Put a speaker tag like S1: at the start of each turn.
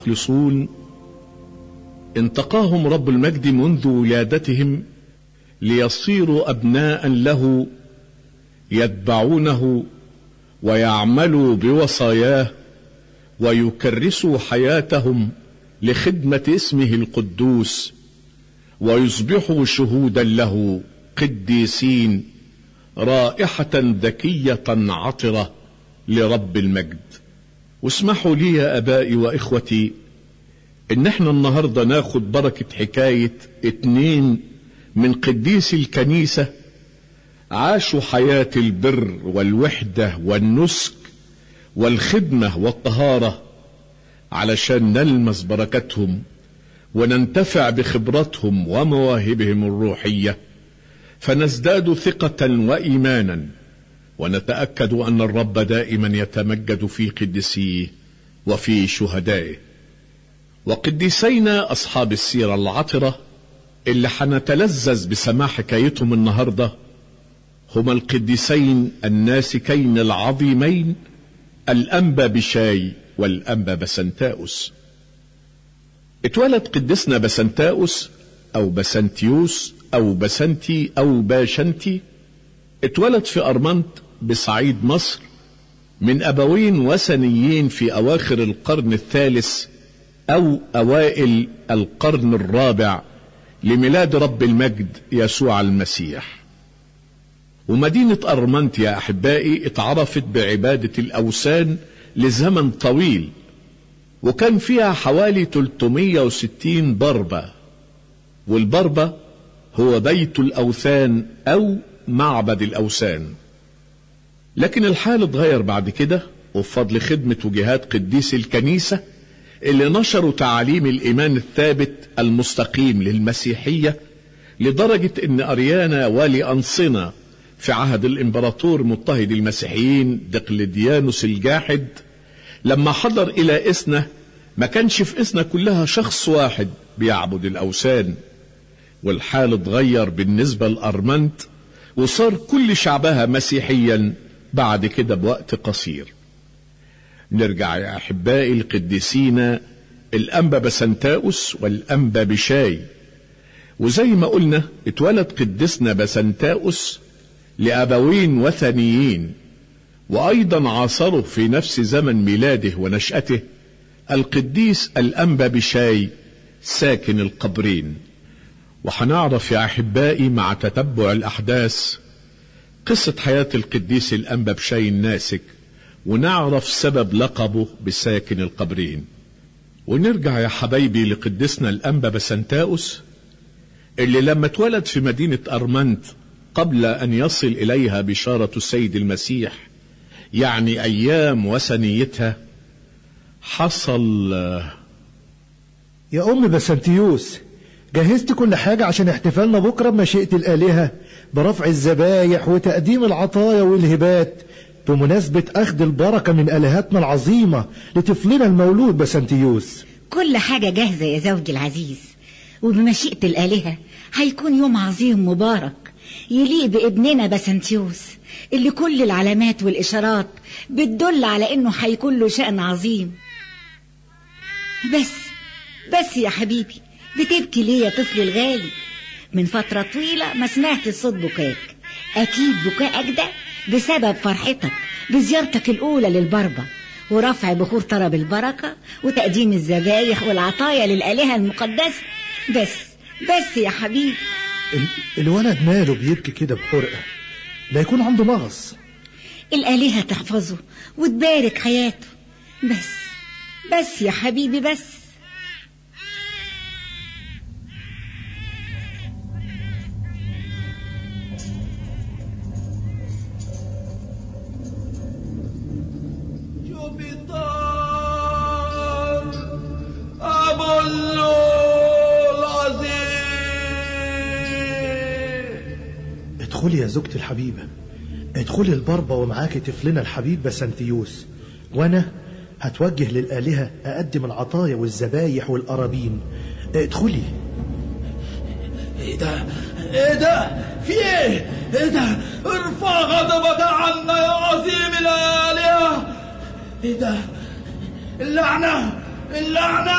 S1: المخلصون انتقاهم رب المجد منذ ولادتهم ليصيروا أبناء له يتبعونه ويعملوا بوصاياه ويكرسوا حياتهم لخدمة اسمه القدوس ويصبحوا شهودا له قديسين رائحة ذكية عطرة لرب المجد. واسمحوا لي يا أبائي وإخوتي إن احنا النهاردة ناخد بركة حكاية 2 من قديس الكنيسة عاشوا حياة البر والوحدة والنسك والخدمة والطهارة علشان نلمس بركتهم وننتفع بخبرتهم ومواهبهم الروحية، فنزداد ثقة وإيمانا ونتأكد أن الرب دائما يتمجد في قديسيه وفي شهدائه. وقديسينا أصحاب السيرة العطرة اللي حنتلذذ بسماع حكايتهم النهاردة هما القديسين الناسكين العظيمين الأنبا بشاي والأنبا بسنتاؤس. اتولد قديسنا بسنتاؤس أو بسنتيوس أو بسنتي أو باشنتي، اتولد في أرمنت بصعيد مصر من أبوين وثنيين في أواخر القرن الثالث أو أوائل القرن الرابع لميلاد رب المجد يسوع المسيح. ومدينة أرمنت يا أحبائي اتعرفت بعبادة الأوثان لزمن طويل، وكان فيها حوالي 360 بربة، والبربة هو بيت الأوثان أو معبد الأوثان. لكن الحال اتغير بعد كده وبفضل خدمة وجهاد قديس الكنيسة اللي نشروا تعاليم الإيمان الثابت المستقيم للمسيحية، لدرجة ان أريانا والي أنصنة في عهد الإمبراطور مضطهد المسيحيين دقلديانوس الجاحد لما حضر إلى إسنا ما كانش في إسنا كلها شخص واحد بيعبد الأوثان، والحال اتغير بالنسبة لأرمنت وصار كل شعبها مسيحيا بعد كده بوقت قصير. نرجع يا أحبائي القديسين الأنبا بسنتاؤس والأنبا بشاي. وزي ما قلنا اتولد قديسنا بسنتاؤس لأبوين وثنيين، وأيضا عاصره في نفس زمن ميلاده ونشأته القديس الأنبا بشاي ساكن القبرين. وحنعرف يا أحبائي مع تتبع الأحداث قصة حياة القديس الأنبا بشاي الناسك، ونعرف سبب لقبه بساكن القبرين. ونرجع يا حبايبي لقديسنا الأنبا بسنتاؤس اللي لما اتولد في مدينة أرمنت قبل أن يصل إليها بشارة السيد المسيح، يعني أيام وثنيتها، حصل.
S2: يا أم بسنتيوس، جهزت كل حاجة عشان احتفالنا بكرة بمشيئة الآلهة برفع الذبايح وتقديم العطايا والهبات بمناسبة أخذ البركة من آلهتنا العظيمة لطفلنا المولود بسنتيوس.
S3: كل حاجة جاهزة يا زوجي العزيز، وبمشيئة الآلهة هيكون يوم عظيم مبارك يليق بابننا بسنتيوس اللي كل العلامات والإشارات بتدل على إنه هيكون له شأن عظيم. بس يا حبيبي، بتبكي ليه يا طفلي الغالي؟ من فترة طويلة ما سمعت صوت بكاك، أكيد بكاءك ده بسبب فرحتك بزيارتك الأولى للبربة ورفع بخور طرب البركة وتقديم الذبايح والعطايا للآلهة المقدسة. بس يا حبيبي،
S2: الولد ماله بيبكي كده بحرقة؟ لا يكون عنده مغص.
S3: الآلهة تحفظه وتبارك حياته. بس يا حبيبي، بس.
S2: ادخلي يا زوجتي الحبيبة، ادخلي البربة ومعاكي طفلنا الحبيب بسنتيوس، وانا هتوجه للآلهة اقدم العطايا والذبايح والقرابين. ادخلي.
S4: ايه ده في ايه ده؟ ارفع غضبك عنا يا عظيم الآلهة. ايه ده؟ اللعنة اللعنة